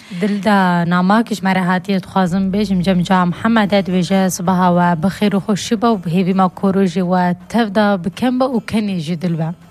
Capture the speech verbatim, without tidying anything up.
دلدا ناماکش مرهاتی خوازم بیشم جم جام محمد دویجه صباح و بخیر و خوشی با و بهیوی ما کوروجی و تفدا بکن با و کنی جدل با